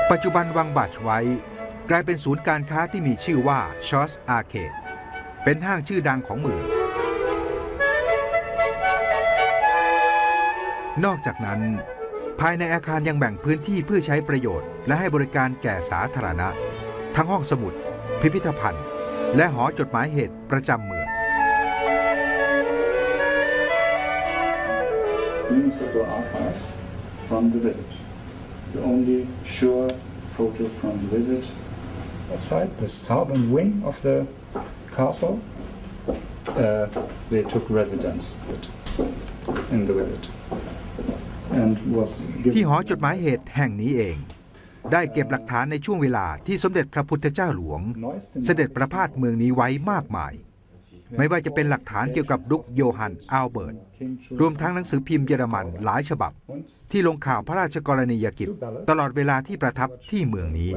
ปัจจุบันวังบัตช์ไว้กลายเป็นศูนย์การค้าที่มีชื่อว่าชอสอาร์เคดเป็นห้างชื่อดังของเมืองนอกจากนั้นภายในอาคารยังแบ่งพื้นที่เพื่อใช้ประโยชน์และให้บริการแก่สาธารณะทั้งห้องสมุดพิพิธภัณฑ์และหอจดหมายเหตุประจำเมือง Municipal archives from the visit. The only sure photo from the visit. Aside the southern wing of the castle, they took residence in the visit. And was ที่หอจดหมายเหตุแห่งนี้เองได้เก็บหลักฐานในช่วงเวลาที่สมเด็จพระพุทธเจ้าหลวงเสด็จประพาสเมืองนี้ไว้มากมายไม่ว่าจะเป็นหลักฐานเกี่ยวกับดุกโยฮันอัลเบิร์ตรวมทั้งหนังสือพิมพ์เยอรมันหลายฉบับที่ลงข่าวพระราชกรณียกิจตลอดเวลาที่ประทับที่เมืองนี้